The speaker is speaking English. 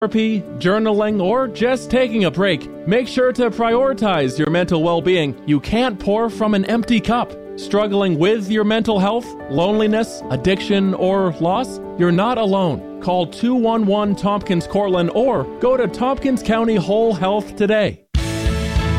therapy, journaling, or just taking a break. Make sure to prioritize your mental well-being. You can't pour from an empty cup. Struggling with your mental health, loneliness, addiction, or loss? You're not alone. Call 211-TOMPKINS-CORTLAND or go to Tompkins County Whole Health today.